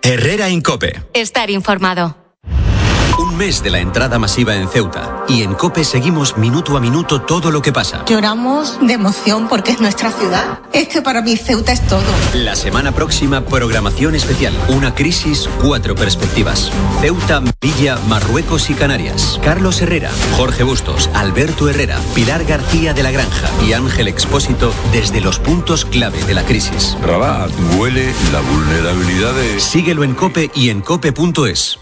Herrera en COPE. Estar informado. Un mes de la entrada masiva en Ceuta. Y en COPE seguimos minuto a minuto todo lo que pasa. Lloramos de emoción porque es nuestra ciudad. Es que para mí Ceuta es todo. La semana próxima, programación especial. Una crisis, 4 perspectivas. Ceuta, Melilla, Marruecos y Canarias. Carlos Herrera, Jorge Bustos, Alberto Herrera, Pilar García de la Granja y Ángel Expósito desde los puntos clave de la crisis. Rabat, huele la vulnerabilidad de... Síguelo en COPE y en cope.es.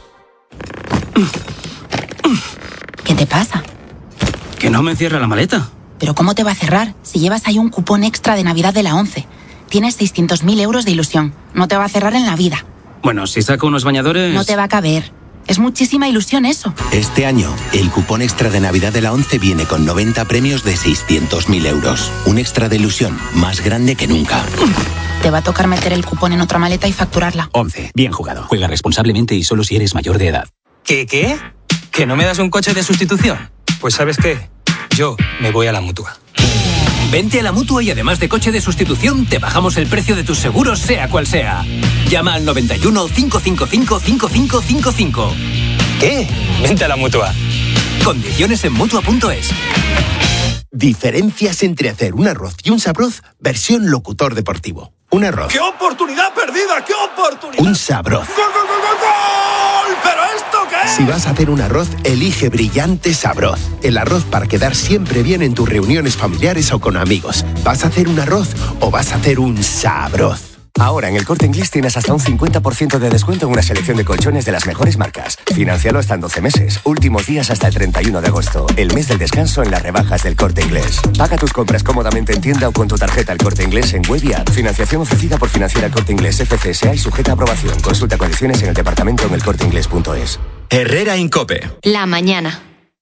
¿Qué te pasa? Que no me cierra la maleta. ¿Pero cómo te va a cerrar si llevas ahí un cupón extra de Navidad de la 11? Tienes 600.000 euros de ilusión. No te va a cerrar en la vida. Bueno, si saco unos bañadores... No te va a caber. Es muchísima ilusión eso. Este año, el cupón extra de Navidad de la 11 viene con 90 premios de 600.000 euros. Un extra de ilusión más grande que nunca. Te va a tocar meter el cupón en otra maleta y facturarla. 11. Bien jugado. Juega responsablemente y solo si eres mayor de edad. ¿Qué? ¿Que no me das un coche de sustitución? Pues ¿sabes qué? Yo me voy a la Mutua. Vente a la Mutua y además de coche de sustitución, te bajamos el precio de tus seguros, sea cual sea. Llama al 91 555 5555. ¿Qué? Vente a la Mutua. Condiciones en Mutua.es. Diferencias entre hacer un arroz y un sabroz, versión locutor deportivo. Un arroz. ¡Qué oportunidad perdida! ¡Qué oportunidad! Un sabroz. ¡Gol, gol, gol, gol, gol! ¿Pero esto qué es? Si vas a hacer un arroz, elige Brillante Sabroz. El arroz para quedar siempre bien en tus reuniones familiares o con amigos. ¿Vas a hacer un arroz o vas a hacer un sabroz? Ahora en el Corte Inglés tienes hasta un 50% de descuento en una selección de colchones de las mejores marcas. Financialo hasta en 12 meses. Últimos días hasta el 31 de agosto. El mes del descanso en las rebajas del Corte Inglés. Paga tus compras cómodamente en tienda o con tu tarjeta El Corte Inglés en web y app. Financiación ofrecida por Financiera El Corte Inglés FCSA y sujeta a aprobación. Consulta condiciones en el departamento en elcorteinglés.es. Herrera en COPE. La mañana.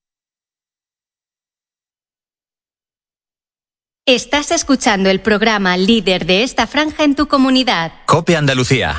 Estás escuchando el programa líder de esta franja en tu comunidad. COPE Andalucía.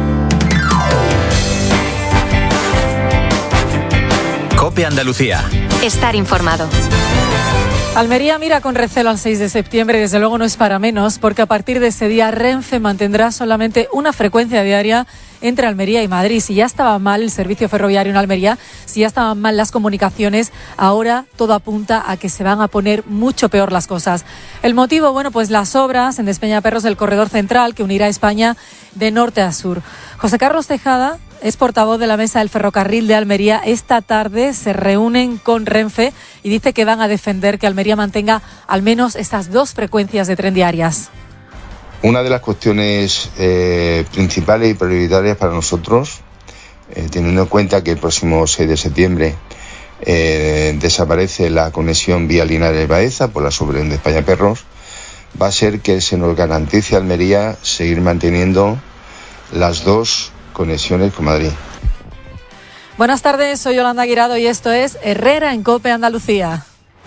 COPE Andalucía. Estar informado. Almería mira con recelo al 6 de septiembre, desde luego no es para menos, porque a partir de ese día Renfe mantendrá solamente una frecuencia diaria entre Almería y Madrid. Si ya estaba mal el servicio ferroviario en Almería, si ya estaban mal las comunicaciones, ahora todo apunta a que se van a poner mucho peor las cosas. El motivo, bueno, pues las obras en Despeñaperros del corredor central que unirá España de norte a sur. José Carlos Tejada es portavoz de la Mesa del Ferrocarril de Almería. Esta tarde se reúnen con Renfe y dice que van a defender que Almería mantenga al menos estas 2 frecuencias de tren diarias. Una de las cuestiones principales y prioritarias para nosotros, teniendo en cuenta que el próximo 6 de septiembre desaparece la conexión vía Linares-Baeza por la subvención de España-Perros, va a ser que se nos garantice a Almería seguir manteniendo las 2 conexiones con Madrid. Buenas tardes, soy Yolanda Guirado y esto es Herrera en COPE Andalucía.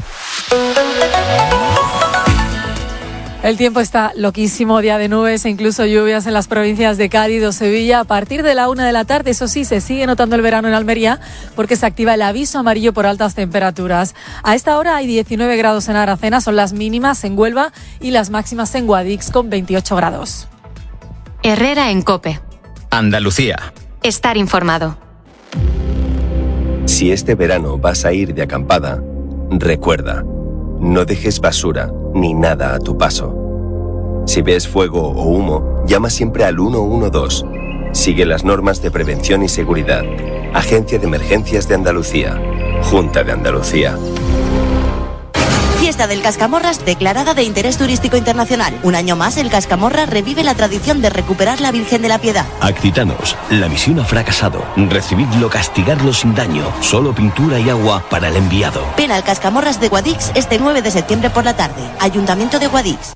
El tiempo está loquísimo, día de nubes e incluso lluvias en las provincias de Cádiz o Sevilla. A partir de la 1 de la tarde, eso sí, se sigue notando el verano en Almería porque se activa el aviso amarillo por altas temperaturas. A esta hora hay 19 grados en Aracena, son las mínimas en Huelva y las máximas en Guadix con 28 grados. Herrera en COPE. Andalucía. Estar informado. Si este verano vas a ir de acampada, recuerda, no dejes basura ni nada a tu paso. Si ves fuego o humo, llama siempre al 112. Sigue las normas de prevención y seguridad. Agencia de Emergencias de Andalucía. Junta de Andalucía. Fiesta del Cascamorras declarada de interés turístico internacional. Un año más, el Cascamorras revive la tradición de recuperar la Virgen de la Piedad. Accitanos, la misión ha fracasado. Recibidlo, castigarlo sin daño. Solo pintura y agua para el enviado. Ven al Cascamorras de Guadix este 9 de septiembre por la tarde. Ayuntamiento de Guadix.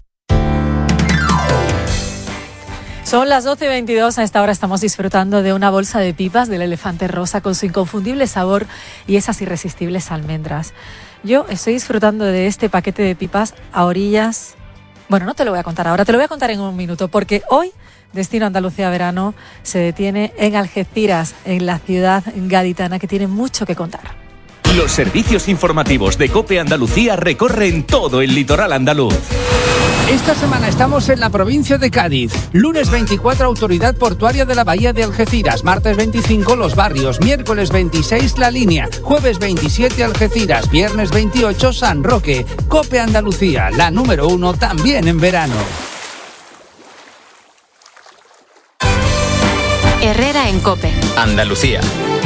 Son las 12:22, a esta hora estamos disfrutando de una bolsa de pipas del Elefante Rosa con su inconfundible sabor y esas irresistibles almendras. Yo estoy disfrutando de este paquete de pipas a orillas. Bueno, no te lo voy a contar ahora, te lo voy a contar en un minuto, porque hoy Destino Andalucía Verano se detiene en Algeciras, en la ciudad gaditana, que tiene mucho que contar. Los servicios informativos de COPE Andalucía recorren todo el litoral andaluz. Esta semana estamos en la provincia de Cádiz. Lunes 24, Autoridad Portuaria de la Bahía de Algeciras. Martes 25, Los Barrios. Miércoles 26, La Línea. Jueves 27, Algeciras. Viernes 28, San Roque. COPE Andalucía, la número 1 también en verano. Herrera en COPE. Andalucía.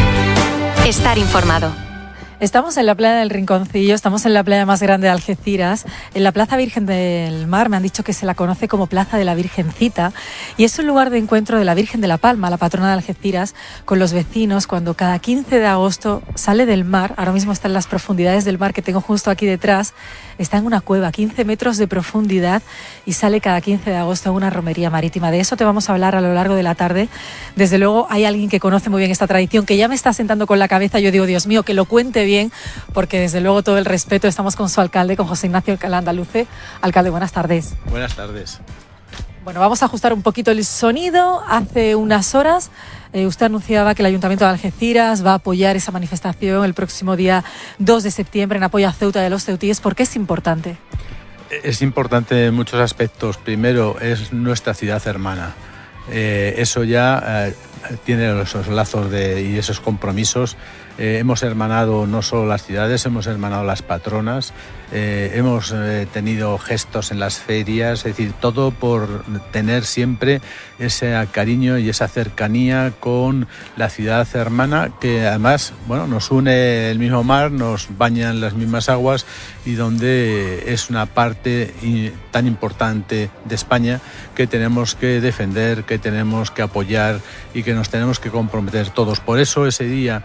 Estar informado. Estamos en la playa del Rinconcillo, estamos en la playa más grande de Algeciras, en la Plaza Virgen del Mar. Me han dicho que se la conoce como Plaza de la Virgencita y es un lugar de encuentro de la Virgen de la Palma, la patrona de Algeciras, con los vecinos cuando cada 15 de agosto sale del mar. Ahora mismo está en las profundidades del mar que tengo justo aquí detrás. Está en una cueva, 15 metros de profundidad, y sale cada 15 de agosto a una romería marítima. De eso te vamos a hablar a lo largo de la tarde. Desde luego hay alguien que conoce muy bien esta tradición, que ya me está sentando con la cabeza. Yo digo, Dios mío, que lo cuente bien, porque desde luego todo el respeto. Estamos con su alcalde, con José Ignacio Alcalá Andaluce. Alcalde, buenas tardes. Buenas tardes. Bueno, vamos a ajustar un poquito el sonido. Hace unas horas usted anunciaba que el Ayuntamiento de Algeciras va a apoyar esa manifestación el próximo día 2 de septiembre en apoyo a Ceuta de los ceutíes. ¿Por qué es importante? Es importante en muchos aspectos. Primero, es nuestra ciudad hermana. Eso ya tiene esos lazos y esos compromisos. Hemos hermanado no solo las ciudades, hemos hermanado las patronas, hemos tenido gestos en las ferias, es decir, todo por tener siempre ese cariño y esa cercanía con la ciudad hermana, que además, bueno, nos une el mismo mar, nos bañan las mismas aguas y donde es una parte tan importante de España que tenemos que defender, que tenemos que apoyar y que nos tenemos que comprometer todos. Por eso ese día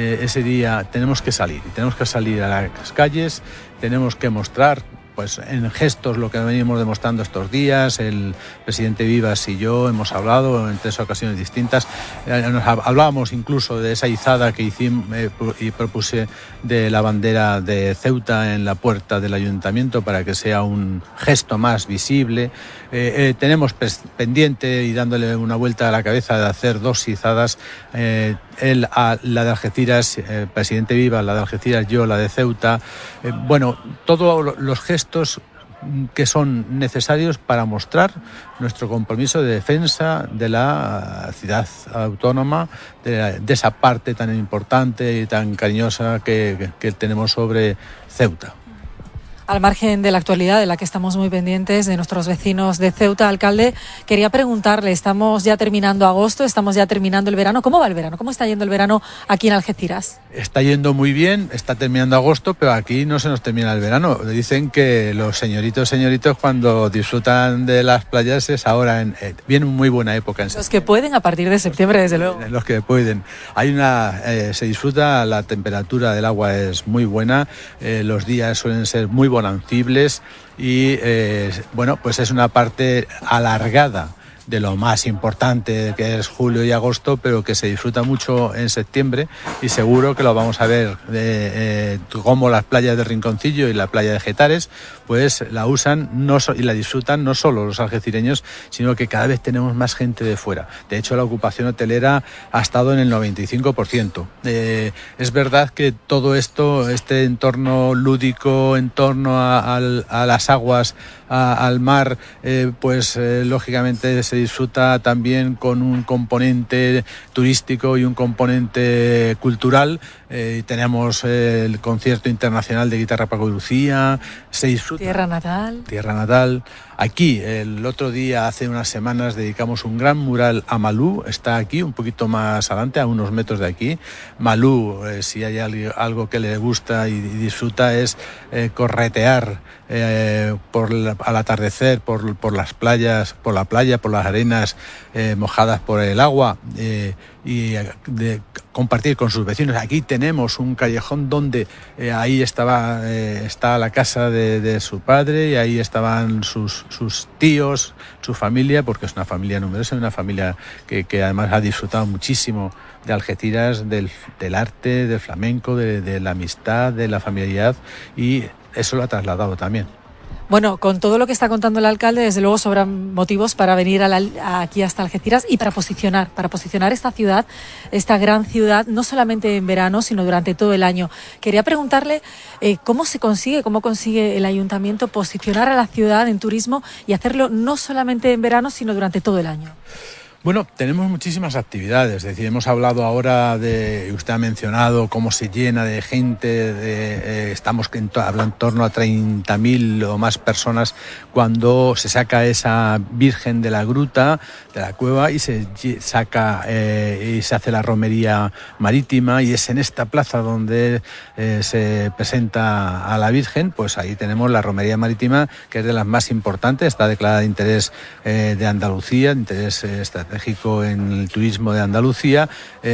tenemos que salir a las calles, tenemos que mostrar pues en gestos lo que venimos demostrando estos días. El presidente Vivas y yo hemos hablado en 3 ocasiones distintas. Hablábamos incluso de esa izada que hicimos y propuse de la bandera de Ceuta en la puerta del ayuntamiento para que sea un gesto más visible. Tenemos pendiente y dándole una vuelta a la cabeza de hacer 2 izadas, la de Algeciras, el presidente Vivas, la de Algeciras, yo la de Ceuta. Bueno, todos los gestos que son necesarios para mostrar nuestro compromiso de defensa de la ciudad autónoma, de esa parte tan importante y tan cariñosa que tenemos sobre Ceuta. Al margen de la actualidad de la que estamos muy pendientes de nuestros vecinos de Ceuta, alcalde, quería preguntarle, estamos ya terminando agosto, estamos ya terminando el verano. ¿Cómo va el verano? ¿Cómo está yendo el verano aquí en Algeciras? Está yendo muy bien, está terminando agosto, pero aquí no se nos termina el verano. Dicen que los señoritos cuando disfrutan de las playas es ahora, viene muy buena época. Los que pueden a partir de septiembre, desde luego. Los que pueden. Se disfruta, la temperatura del agua es muy buena, los días suelen ser muy bonancibles y bueno, pues es una parte alargada de lo más importante que es julio y agosto, pero que se disfruta mucho en septiembre y seguro que lo vamos a ver como las playas de Rinconcillo y la playa de Getares, pues la usan y la disfrutan no solo los algecireños, sino que cada vez tenemos más gente de fuera. De hecho, la ocupación hotelera ha estado en el 95%. Es verdad que todo esto, este entorno lúdico, en torno a las aguas, al mar, pues lógicamente se disfruta también con un componente turístico y un componente cultural. Tenemos el concierto internacional de guitarra Paco de Lucía, se disfruta. Tierra natal. Aquí, el otro día, hace unas semanas, dedicamos un gran mural a Malú. Está aquí, un poquito más adelante, a unos metros de aquí. Malú, si hay algo que le gusta y disfruta, es corretear al atardecer por las playas, por la playa, por las arenas mojadas por el agua, y de compartir con sus vecinos. Aquí tenemos un callejón donde ahí está la casa de su padre, y ahí estaban sus tíos, su familia, porque es una familia numerosa, una familia que además ha disfrutado muchísimo de Algeciras, del arte, del flamenco, de la amistad, de la familiaridad, y eso lo ha trasladado también. Bueno, con todo lo que está contando el alcalde, desde luego sobran motivos para venir aquí hasta Algeciras y para posicionar esta ciudad, esta gran ciudad, no solamente en verano, sino durante todo el año. Quería preguntarle cómo consigue el ayuntamiento posicionar a la ciudad en turismo y hacerlo no solamente en verano, sino durante todo el año. Bueno, tenemos muchísimas actividades, es decir, hemos hablado ahora usted ha mencionado cómo se llena de gente, estamos hablando en torno a 30.000 o más personas cuando se saca esa Virgen de la Gruta, de la cueva, y se saca y se hace la romería marítima, y es en esta plaza donde se presenta a la Virgen, pues ahí tenemos la romería marítima, que es de las más importantes, está declarada de interés de Andalucía, de interés estratégico en el turismo de Andalucía.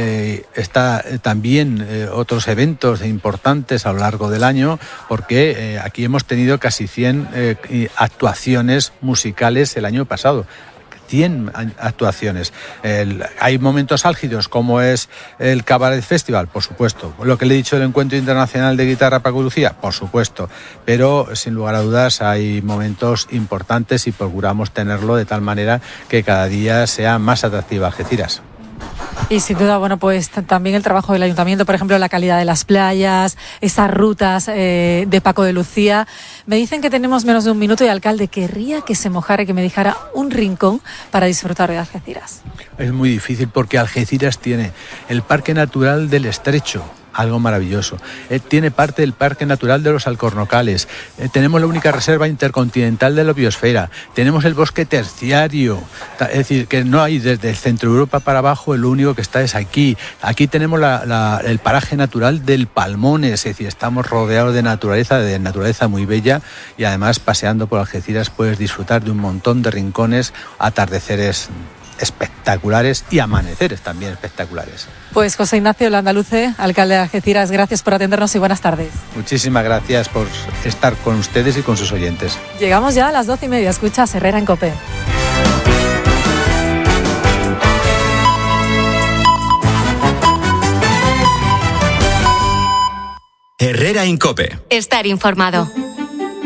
Está también otros eventos importantes a lo largo del año, porque aquí hemos tenido casi 100 actuaciones musicales el año pasado. 100 actuaciones. Hay momentos álgidos como es el Cabaret Festival, por supuesto. Lo que le he dicho del Encuentro Internacional de Guitarra Paco de Lucía, por supuesto. Pero sin lugar a dudas hay momentos importantes y procuramos tenerlo de tal manera que cada día sea más atractiva Algeciras. Y sin duda, bueno, pues también el trabajo del ayuntamiento, por ejemplo, la calidad de las playas, esas rutas de Paco de Lucía. Me dicen que tenemos menos de un minuto y, alcalde, querría que se mojara y que me dejara un rincón para disfrutar de Algeciras. Es muy difícil porque Algeciras tiene el Parque Natural del Estrecho, algo maravilloso. Tiene parte del Parque Natural de los Alcornocales. Tenemos la única reserva intercontinental de la biosfera. Tenemos el bosque terciario. Es decir, que no hay desde el centro de Europa para abajo, el único que está es aquí. Aquí tenemos el paraje natural del Palmones. Es decir, estamos rodeados de naturaleza muy bella, y además paseando por Algeciras puedes disfrutar de un montón de rincones, atardeceres espectaculares y amaneceres también espectaculares. Pues José Ignacio Landaluce, alcalde de Algeciras, gracias por atendernos y buenas tardes. Muchísimas gracias por estar con ustedes y con sus oyentes. Llegamos ya a las 12:30, escuchas Herrera en COPE. Herrera en COPE. Estar informado.